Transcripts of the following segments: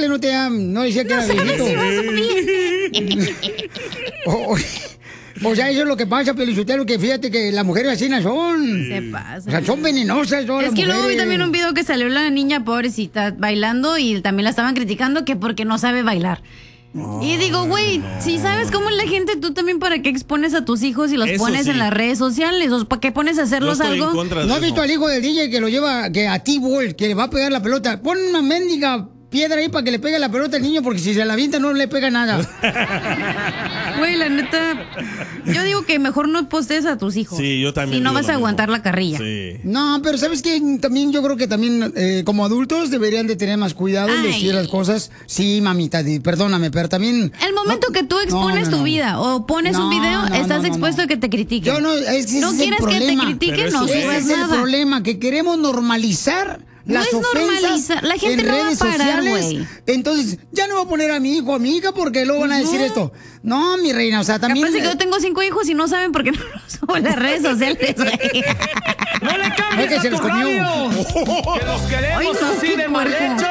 chicle, no decía que era viejito. O sea, eso es lo que pasa, Pelichotelo, que fíjate que las mujeres así no son. Se pasa. O sea, son venenosas todas las Es que mujeres. luego vi también un video que salió la niña pobrecita bailando y también la estaban criticando que porque no sabe bailar. Y digo, güey, si sabes cómo es la gente, tú también para qué expones a tus hijos y los pones en las redes sociales, o para qué pones a hacerlos algo. ¿No has visto al hijo del DJ que lo lleva, que a T-Ball, que le va a pegar la pelota? Pon una mendiga piedra ahí para que le pegue la pelota al niño, porque si se la avienta no le pega nada. Güey, la neta, yo digo que mejor no postees a tus hijos. Sí, yo también. Si no vas a aguantar la carrilla. Sí. No, pero ¿sabes qué? También yo creo que también como adultos deberían de tener más cuidado en decir las cosas. Sí, mamita, perdóname, pero también... El momento que tú expones tu vida o pones un video, estás expuesto a que te critiquen. Yo no, no quieres que te critiquen, no subas nada. Ese es el problema, que queremos normalizar las ofensas la gente en no va redes a parar, sociales. Wey. Entonces, ya no voy a poner a mi hijo o a mi hija porque luego van a decir esto. No, mi reina, o sea, también... Capaz que yo tengo 5 hijos y no saben por qué no los subo en las redes sociales. ¡No le cambies a tu radio! ¡Que los queremos así de mal hechos!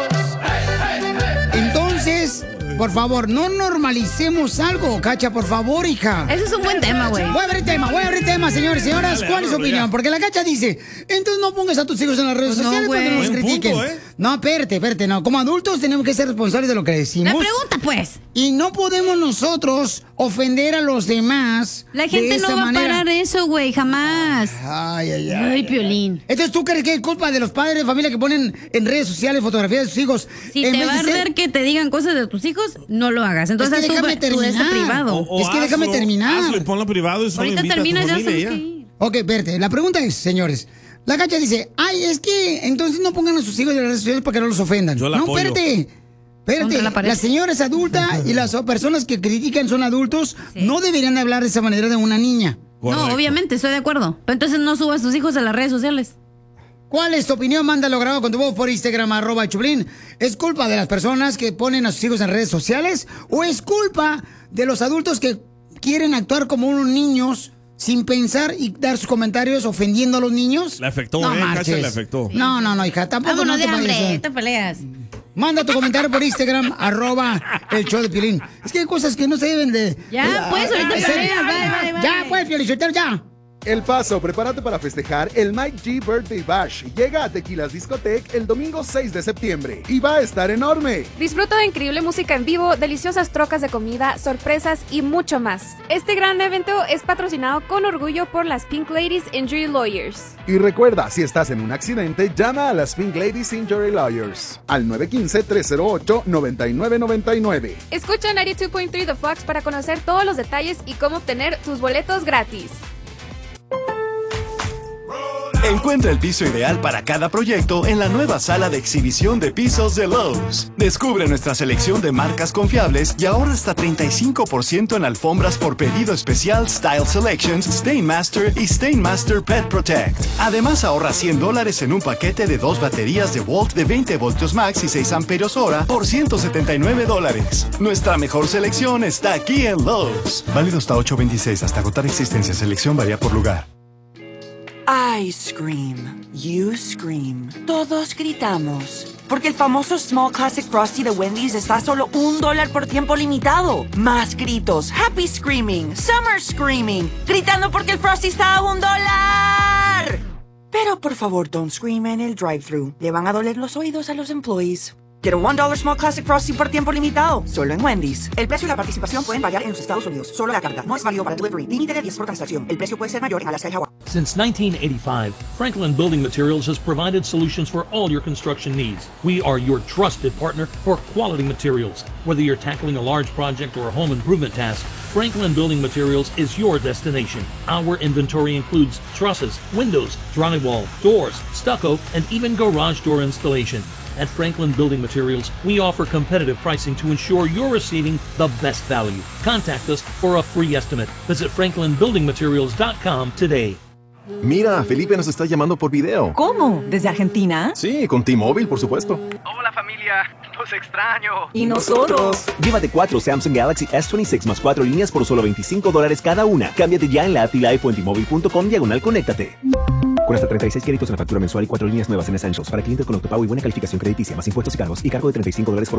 Entonces... Por favor, no normalicemos algo, Cacha, por favor, hija. Eso es un buen tema, güey. Voy a abrir tema, señores y señoras. ¿Cuál es su opinión? Porque la Cacha dice, entonces no pongas a tus hijos en las redes sociales cuando nos critiquen. No, espérate, no. Como adultos tenemos que ser responsables de lo que decimos. La pregunta, pues. Y no podemos nosotros ofender a los demás. La gente no va a parar eso, güey, jamás. Ay, Piolín. Entonces, ¿tú crees que es culpa de los padres de familia que ponen en redes sociales fotografías de sus hijos? Si te va a arder que te digan cosas de tus hijos, no lo hagas. Entonces, es que déjame terminar. Privado. Es que déjame terminar. Hazlo y ponlo privado y solo ahorita termina, ya sabes que ir. Ok, espérate. La pregunta es, señores. La Cacha dice, es que entonces no pongan a sus hijos en las redes sociales para que no los ofendan. Yo la no, apoyo. Espérate, la señora es adulta y las personas que critican son adultos. Sí. No deberían hablar de esa manera de una niña. Correcto. No, obviamente, estoy de acuerdo. Pero entonces no subas a tus hijos a las redes sociales. ¿Cuál es tu opinión? Mándalo grabado con tu voz por Instagram, @Choplin. ¿Es culpa de las personas que ponen a sus hijos en redes sociales? ¿O es culpa de los adultos que quieren actuar como unos niños sin pensar y dar sus comentarios ofendiendo a los niños? Le afectó, Cacha, le afectó. Sí. No, hija, tampoco. Vámonos no te de hambre, vayas. te peleas. Manda tu comentario por Instagram, @el show de Piolín. Es que hay cosas que no se deben de... Ya, pues, ahorita peleas, bye. Ya, pues, Piolichotero, ya. El Paso, prepárate para festejar el Mike G Birthday Bash. Llega a Tequilas Discotech el domingo 6 de septiembre y va a estar enorme. Disfruta de increíble música en vivo, deliciosas trocas de comida, sorpresas y mucho más. Este gran evento es patrocinado con orgullo por las Pink Ladies Injury Lawyers. Y recuerda, si estás en un accidente, llama a las Pink Ladies Injury Lawyers al 915-308-9999. Escucha 92.3 The Fox para conocer todos los detalles y cómo obtener tus boletos gratis. Encuentra el piso ideal para cada proyecto en la nueva sala de exhibición de pisos de Lowe's. Descubre nuestra selección de marcas confiables y ahorra hasta 35% en alfombras por pedido especial Style Selections, Stainmaster y Stainmaster Pet Protect. Además, ahorra $100 en un paquete de 2 baterías de Volt de 20 voltios max y 6 amperios hora por $179. Nuestra mejor selección está aquí en Lowe's. Válido hasta 8/26 hasta agotar existencia. Selección varía por lugar. I scream, you scream, todos gritamos. Porque el famoso Small Classic Frosty de Wendy's está a solo $1 por tiempo limitado. Más gritos, happy screaming, summer screaming, gritando porque el Frosty está a $1. Pero por favor, don't scream en el drive-thru. Le van a doler los oídos a los employees. Quiero $1 Small Classic Frosty por tiempo limitado, solo en Wendy's. El precio y la participación pueden variar en los Estados Unidos. Solo la carta. No es válido para delivery. Límite de 10 por transacción. El precio puede ser mayor en Alaska y Hawái. Since 1985, Franklin Building Materials has provided solutions for all your construction needs. We are your trusted partner for quality materials. Whether you're tackling a large project or a home improvement task, Franklin Building Materials is your destination. Our inventory includes trusses, windows, drywall, doors, stucco, and even garage door installation. At Franklin Building Materials, we offer competitive pricing to ensure you're receiving the best value. Contact us for a free estimate. Visit franklinbuildingmaterials.com today. Mira, Felipe nos está llamando por video. ¿Cómo? ¿Desde Argentina? Sí, con T-Mobile, por supuesto. Hola familia, los extraño. ¿Y nosotros? Llévate 4 Samsung Galaxy S26 más 4 líneas por solo $25 cada una. Cámbiate ya en la app Life o en T-Mobile.com/conéctate. Con hasta 36 créditos en la factura mensual y 4 líneas nuevas en Essentials para clientes con autopago y buena calificación crediticia, más impuestos y cargos, y cargo de $35 por